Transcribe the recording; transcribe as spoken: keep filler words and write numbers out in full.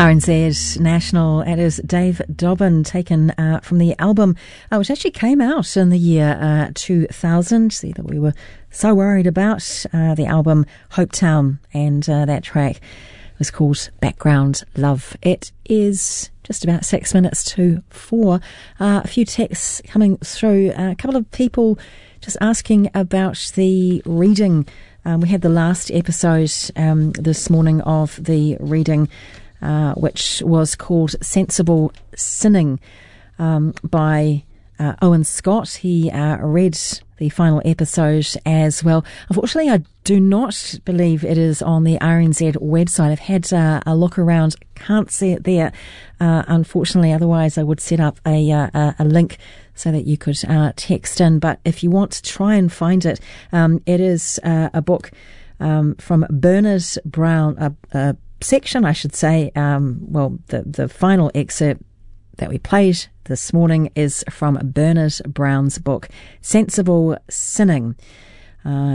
R N Z National, it is Dave Dobbyn, taken uh, from the album, uh, which actually came out in the year uh, two thousand, see, that we were so worried about, uh, the album Hopetown, and uh, that track was called Background Love. It is just about six minutes to four. Uh, a few texts coming through, uh, a couple of people just asking about the reading. Um, we had the last episode um, this morning of the reading, Uh, which was called Sensible Sinning um, by uh, Owen Scott. He uh, read the final episode as well. Unfortunately, I do not believe it is on the R N Z website. I've had uh, a look around, can't see it there, uh, unfortunately. Otherwise, I would set up a, uh, a link so that you could uh, text in. But if you want to try and find it, um, it is uh, a book um, from Bernard Brown, uh, uh, section, I should say. Um, well, the, the final excerpt that we played this morning is from Bernard Brown's book, Sensible Sinning. Uh,